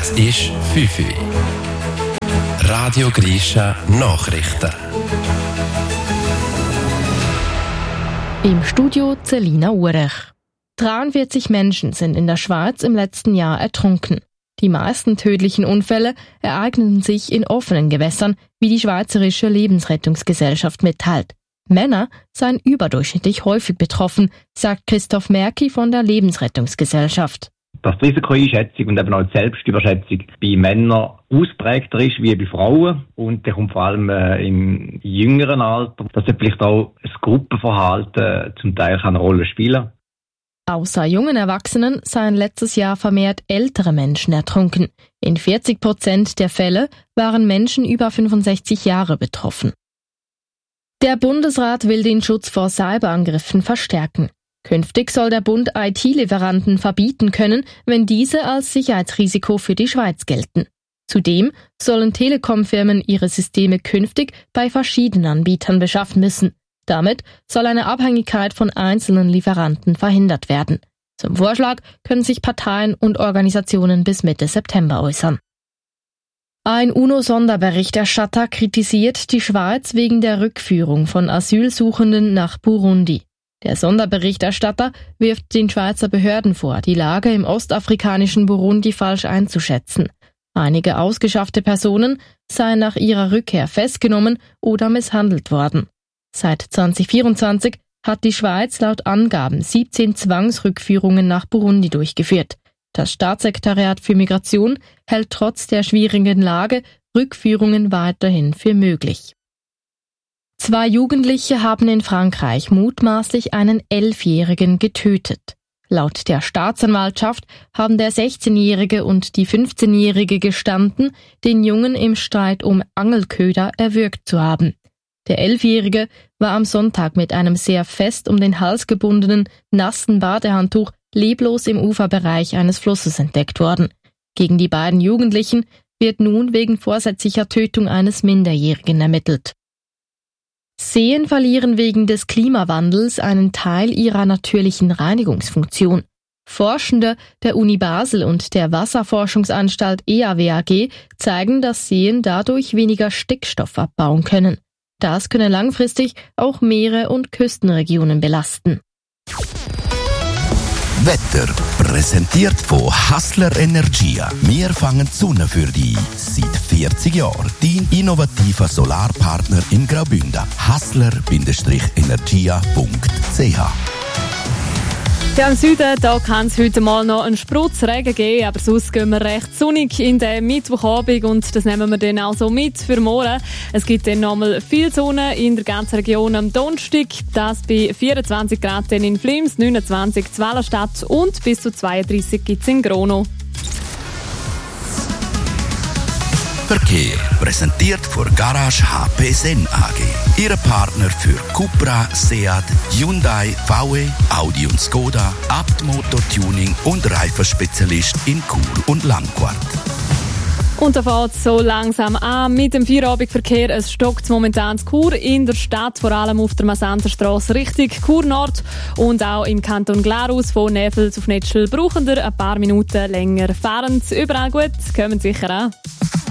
Es ist 5 Uhr. Radio Grisha Nachrichten. Im Studio Celina Urech. 43 Menschen sind in der Schweiz im letzten Jahr ertrunken. Die meisten tödlichen Unfälle ereigneten sich in offenen Gewässern, wie die Schweizerische Lebensrettungsgesellschaft mitteilt. Männer seien überdurchschnittlich häufig betroffen, sagt Christoph Merki von der Lebensrettungsgesellschaft. Dass die Risikoeinschätzung und eben auch die Selbstüberschätzung bei Männern ausprägter ist wie bei Frauen. Und der kommt vor allem im jüngeren Alter, dass vielleicht auch das Gruppenverhalten zum Teil eine Rolle spielen. Außer jungen Erwachsenen seien letztes Jahr vermehrt ältere Menschen ertrunken. In 40% der Fälle waren Menschen über 65 Jahre betroffen. Der Bundesrat will den Schutz vor Cyberangriffen verstärken. Künftig soll der Bund IT-Lieferanten verbieten können, wenn diese als Sicherheitsrisiko für die Schweiz gelten. Zudem sollen Telekom-Firmen ihre Systeme künftig bei verschiedenen Anbietern beschaffen müssen. Damit soll eine Abhängigkeit von einzelnen Lieferanten verhindert werden. Zum Vorschlag können sich Parteien und Organisationen bis Mitte September äußern. Ein UNO-Sonderberichterstatter kritisiert die Schweiz wegen der Rückführung von Asylsuchenden nach Burundi. Der Sonderberichterstatter wirft den Schweizer Behörden vor, die Lage im ostafrikanischen Burundi falsch einzuschätzen. Einige ausgeschaffte Personen seien nach ihrer Rückkehr festgenommen oder misshandelt worden. Seit 2024 hat die Schweiz laut Angaben 17 Zwangsrückführungen nach Burundi durchgeführt. Das Staatssekretariat für Migration hält trotz der schwierigen Lage Rückführungen weiterhin für möglich. 2 Jugendliche haben in Frankreich mutmaßlich einen 11-Jährigen getötet. Laut der Staatsanwaltschaft haben der 16-Jährige und die 15-Jährige gestanden, den Jungen im Streit um Angelköder erwürgt zu haben. Der 11-Jährige war am Sonntag mit einem sehr fest um den Hals gebundenen, nassen Badehandtuch leblos im Uferbereich eines Flusses entdeckt worden. Gegen die beiden Jugendlichen wird nun wegen vorsätzlicher Tötung eines Minderjährigen ermittelt. Seen verlieren wegen des Klimawandels einen Teil ihrer natürlichen Reinigungsfunktion. Forschende der Uni Basel und der Wasserforschungsanstalt EAWAG zeigen, dass Seen dadurch weniger Stickstoff abbauen können. Das könne langfristig auch Meere und Küstenregionen belasten. Wetter präsentiert von Hassler Energia. Wir fangen die Sonne für dich. Seit 40 Jahren dein innovativer Solarpartner in Graubünden. Hassler-energia.ch. Ja, im Süden da kann es heute mal noch einen Sprutzregen geben, aber sonst gehen wir recht sonnig in den Mittwochabend und das nehmen wir dann auch so mit für morgen. Es gibt dann nochmal viel Sonne in der ganzen Region am Donnerstag, das bei 24 Grad in Flims, 29 in Wallerstadt und bis zu 32 gibt es in Grono. Verkehr präsentiert von Garage HP Sen AG. Ihre Partner für Cupra, Seat, Hyundai, VW, Audi und Skoda, Abt Motor-Tuning und Reifenspezialist in Chur und Langquart. Und da fährt es so langsam an mit dem Feierabendverkehr. Es stockt momentan in Chur in der Stadt, vor allem auf der Massanterstrasse Richtung Chur Nord. Und auch im Kanton Glarus von Nefels auf Netschel brauchen wir ein paar Minuten länger fahren. Überall gut, kommen sicher an.